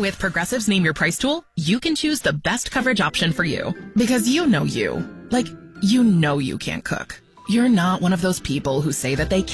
With Progressive's Name Your Price tool, you can choose the best coverage option for you. Because you know you. Like, you know you can't cook. You're not one of those people who say that they